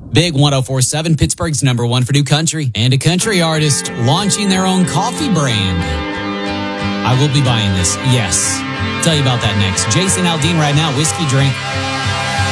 Big 104.7, Pittsburgh's number one for new country. And a country artist launching their own coffee brand. I will be buying this, yes. Tell you about that next. Jason Aldean right now, Whiskey Drink.